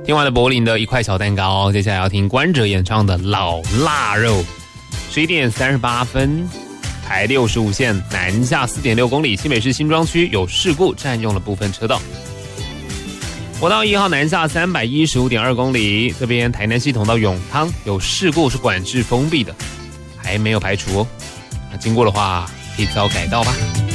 听完了柏林的一块小蛋糕，接下来要听关喆演唱的《老腊肉》。11点38分，台65线南下4.6公里，新北市新庄区有事故，占用了部分车道。国道1号南下315.2公里，这边台南系统到永康有事故，是管制封闭的，还没有排除哦。那经过的话，可以早改道吧。